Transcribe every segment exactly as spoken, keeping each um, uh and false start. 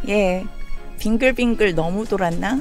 예, 빙글빙글 너무 돌았나?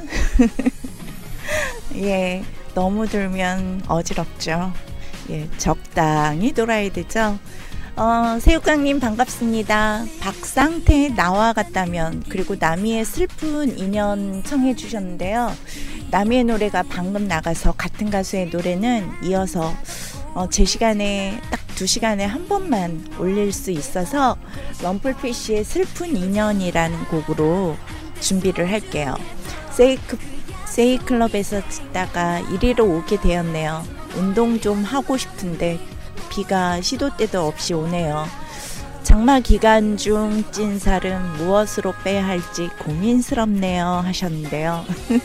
예, 너무 돌면 어지럽죠. 예, 적당히 돌아야 되죠. 어, 새우깡님 반갑습니다. 박상태 나와 같다면, 그리고 나미의 슬픈 인연 청해 주셨는데요. 나미의 노래가 방금 나가서 같은 가수의 노래는 이어서 어, 제 시간에 딱 두 시간에 한 번만 올릴 수 있어서 럼플피쉬의 슬픈 인연이라는 곡으로 준비를 할게요. 세이크, 세이클럽에서 듣다가 이리로 오게 되었네요. 운동 좀 하고 싶은데 비가 시도 때도 없이 오네요. 장마 기간 중 찐살은 무엇으로 빼야 할지 고민스럽네요 하셨는데요.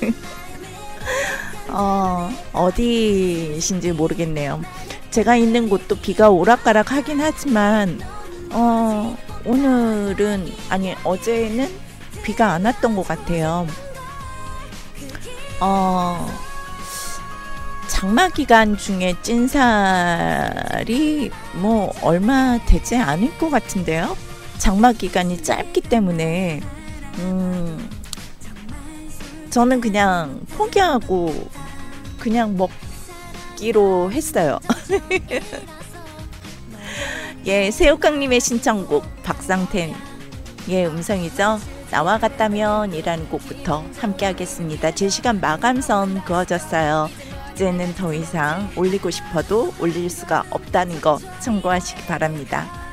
어, 어디신지 모르겠네요. 제가 있는 곳도 비가 오락가락 하긴 하지만 어, 오늘은 아니 어제는 비가 안 왔던 것 같아요. 어, 장마 기간 중에 찐살이 뭐 얼마 되지 않을 것 같은데요. 장마 기간이 짧기 때문에 음, 저는 그냥 포기하고 그냥 먹기로 했어요. 예, 새우깡님의 신청곡 박상태의 음성이죠. 나와 같다면 이라는 곡부터 함께 하겠습니다. 제 시간 마감선 그어졌어요. 이제는 더 이상 올리고 싶어도 올릴 수가 없다는 거 참고하시기 바랍니다.